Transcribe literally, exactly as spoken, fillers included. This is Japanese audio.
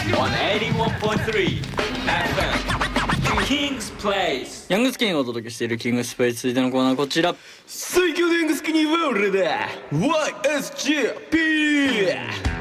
on eighty-one point thrhreeエフエムKing's Place。 ヤングスキニーがお届けしているキングスプレイ、続いてのコーナーこちら。 最強のヤングスキニーは俺だ ワイエスジェーピー